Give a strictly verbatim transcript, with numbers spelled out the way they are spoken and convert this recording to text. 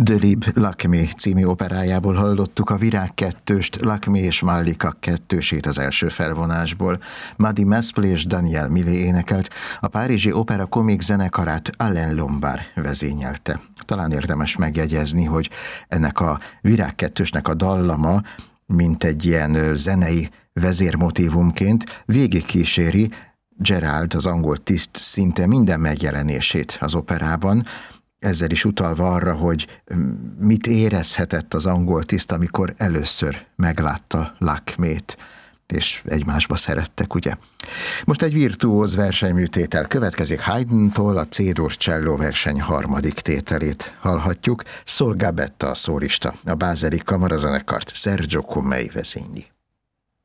Delibes Lakmé című operájából hallottuk a Virág kettőst, Lakmé és Mallika kettősét az első felvonásból. Mady Mesple és Daniel Millet énekelt, a párizsi opera komik zenekarát Alain Lombard vezényelte. Talán érdemes megjegyezni, hogy ennek a Virág kettősnek a dallama, mint egy ilyen zenei vezérmotívumként végigkíséri Gerald, az angol tiszt szinte minden megjelenését az operában, ezzel is utalva arra, hogy mit érezhetett az angol tiszt, amikor először meglátta Lakmét, és egymásba szerettek, ugye? Most egy virtuóz versenyműtétel következik. Haydntól a C-dur cselló verseny harmadik tételét hallhatjuk. Sol Gabetta a szólista, a bázeli kamarazenekart Sergio Cummey vezényli.